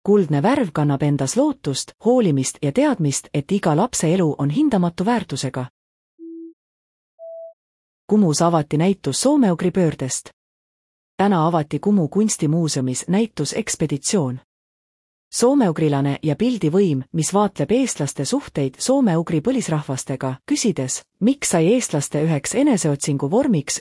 Kuldne värv kannab endas lootust, hoolimist ja teadmist, et iga lapse elu on hindamatu väärtusega. Kumus avati näitus soome-ugri pöördest. Täna avati Kumu kunstimuuseumis näitus Ekspeditsioon. Soomeugrilane ja pildivõim, mis vaatleb eestlaste suhteid soome-ugri põlisrahvastega, küsides, miks sai eestlaste üheks eneseotsingu vormiks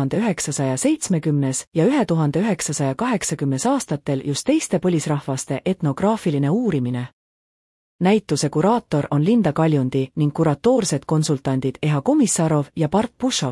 1970 ja 1980 aastatel just teiste põlisrahvaste etnograafiline uurimine. Näituse kuraator on Linda Kaljundi ning kuratoorsed konsultandid Eha Komissarov ja Bart Pušov.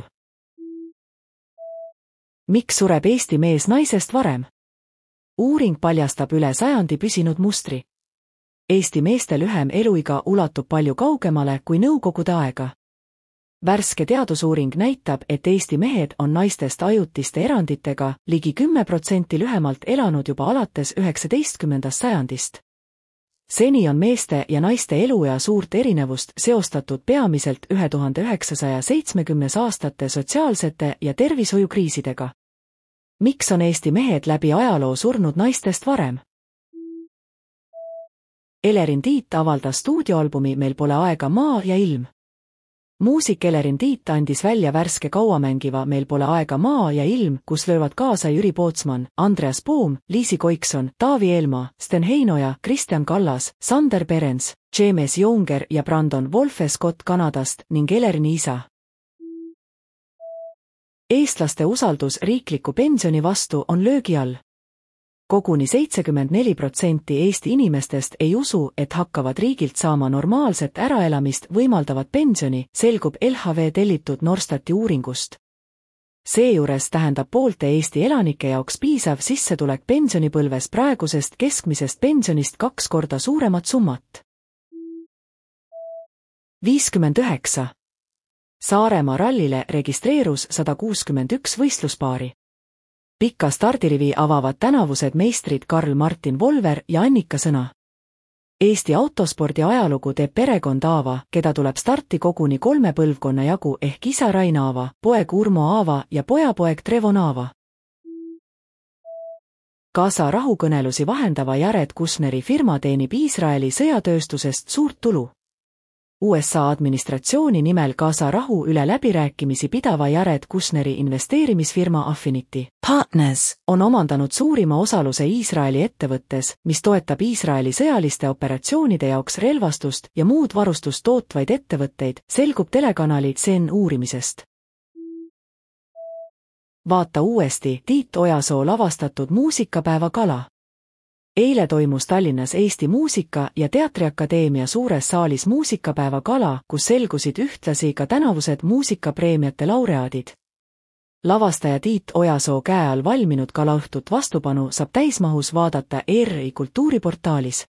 Miks sureb Eesti mees naisest varem? Uuring paljastab üle sajandi püsinud mustri. Eesti meeste lühem eluiga ulatub palju kaugemale kui nõukogude aega. Värske teadusuuring näitab, et Eesti mehed on naistest ajutiste eranditega ligi 10% lühemalt elanud juba alates 19. sajandist. Seni on meeste ja naiste eluea suurt erinevust seostatud peamiselt 1970. aastate sotsiaalsete ja tervishoiukriisidega. Miks on Eesti mehed läbi ajaloo surnud naistest varem? Elerin Tiit avaldas stuudioalbumi Meil pole aega maa ja ilm. Muusik Elerin Tiit andis välja värske kauamängiva Meil pole aega maa ja ilm, kus löövad kaasa Jüri Pootsman, Andreas Poom, Liisi Koikson, Taavi Eelmaa, Sten Heinoja, Kristjan Kallas, Sander Perens, James Younger ja Brandon Wolfe Scott Kanadast ning Elerini isa. Eestlaste usaldus riikliku pensioni vastu on löögi all. Koguni 74% Eesti inimestest ei usu, et hakkavad riigilt saama normaalset äraelamist võimaldavat pensioni, selgub LHV tellitud Norstati uuringust. Seejuures tähendab poolte Eesti elanike jaoks piisav sissetulek pensionipõlves praegusest keskmisest pensionist 2 korda suuremat summat. 59. Saaremaa rallile registreerus 161 võistluspaari. Pikka stardirivi avavad tänavused meistrid Karl-Martin Volver ja Annika Sõna. Eesti autospordi ajalugu teeb perekond Aava, keda tuleb starti koguni 3 põlvkonna jagu ehk isa Rain Aava, poeg Urmo Aava ja pojapoeg Trevon Aava. Gaza rahukõnelusi vahendava Jared Kushneri firma teenib Iisraeli sõjatööstusest suurt tulu. USA administratsiooni nimel Gaza rahu üle läbirääkimisi pidava Jared Kushneri investeerimisfirma Affinity Partners on omandanud suurima osaluse Iisraeli ettevõttes, mis toetab Iisraeli sõjaliste operatsioonide jaoks relvastust ja muud varustust tootvaid ettevõtteid, selgub telekanali CEN uurimisest. Vaata uuesti Tiit Ojasoo lavastatud muusikapäeva gala. Eile toimus Tallinnas Eesti Muusika- ja Teatriakadeemia suures saalis muusikapäeva gala, kus selgusid ühtlasi ka tänavused muusikapreemiate laureaadid. Lavastaja Tiit Ojasoo käe all valminud galaõhtut vastupanu saab täismahus vaadata ERR-i kultuuriportaalis.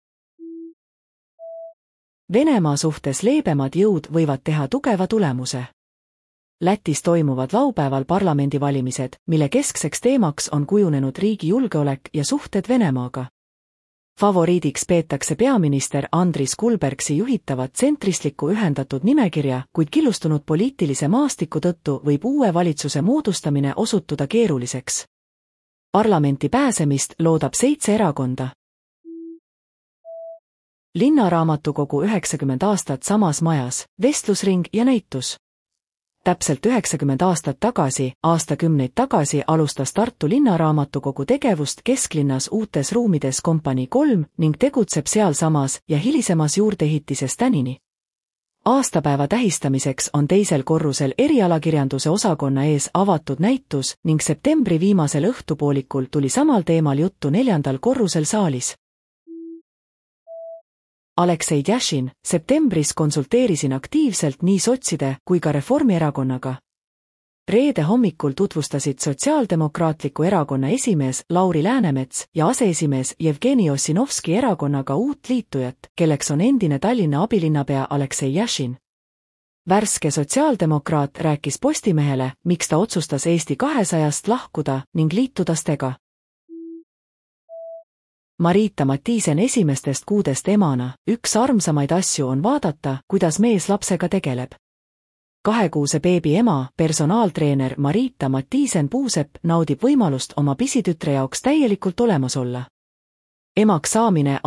Venemaa suhtes leebemad jõud võivad teha tugeva tulemuse. Lätis toimuvad laupäeval parlamendivalimised, mille keskseks teemaks on kujunenud riigi julgeolek ja suhted Venemaaga. Favoriidiks peetakse peaminister Andris Kulbergsi juhitavat tsentristlikku ühendatud nimekirja, kuid killustunud poliitilise maastiku tõttu võib uue valitsuse moodustamine osutuda keeruliseks. Parlamenti pääsemist loodab 7 erakonda. Linnaraamatukogu 90 aastat samas majas, vestlusring ja näitus. Täpselt 90 aastat tagasi, aastakümneid tagasi alustas Tartu Linnaraamatukogu tegevust kesklinnas uutes ruumides Kompanii 3 ning tegutseb sealsamas ja hilisemas juurdeehitises tänini. Aastapäeva tähistamiseks on 2. korrusel erialakirjanduse osakonna ees avatud näitus ning septembri viimasel õhtupoolikul tuli samal teemal juttu 4. korrusel saalis. Aleksei Jašin, septembris konsulteerisin aktiivselt nii sotside kui ka Reformierakonnaga. Reede hommikul tutvustasid Sotsiaaldemokraatliku erakonna esimees Lauri Läänemets ja aseesimees Jevgeni Ossinovski erakonnaga uut liitujat, kelleks on endine Tallinna abilinnapea Aleksei Jašin. Värske sotsiaaldemokraat rääkis Postimehele, miks ta otsustas Eesti 200-st lahkuda ning liituda Stega. Marita Matiisen esimestest kuudest emana, üks armsamaid asju on vaadata, kuidas mees lapsega tegeleb. 2-kuuse beebi ema, personaaltreener Marita Matiisen-Puusepp naudib võimalust oma pisitütre jaoks täielikult olemas olla. Emaks saamine